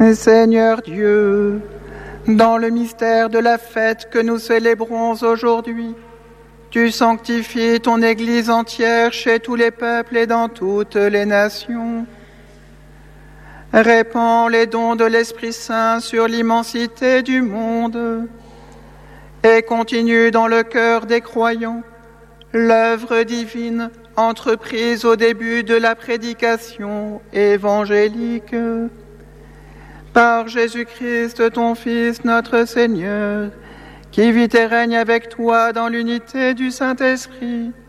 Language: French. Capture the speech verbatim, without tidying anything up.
Seigneur Dieu, dans le mystère de la fête que nous célébrons aujourd'hui, tu sanctifies ton Église entière chez tous les peuples et dans toutes les nations. Répands les dons de l'Esprit Saint sur l'immensité du monde et continue dans le cœur des croyants l'œuvre divine entreprise au début de la prédication évangélique. Par Jésus-Christ, ton Fils, notre Seigneur, qui vit et règne avec toi dans l'unité du Saint-Esprit,